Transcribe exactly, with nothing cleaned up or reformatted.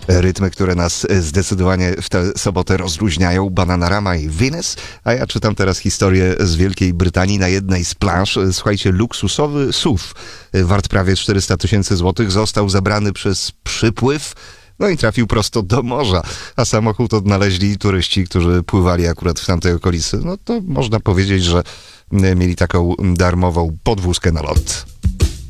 Rytmy, które nas zdecydowanie w tę sobotę rozluźniają. Bananarama i Venus. A ja czytam teraz historię z Wielkiej Brytanii na jednej z plaż. Słuchajcie, luksusowy S U V wart prawie czterysta tysięcy złotych został zabrany przez przypływ. No i trafił prosto do morza, a samochód odnaleźli turyści, którzy pływali akurat w tamtej okolicy. No to można powiedzieć, że mieli taką darmową podwózkę na lot.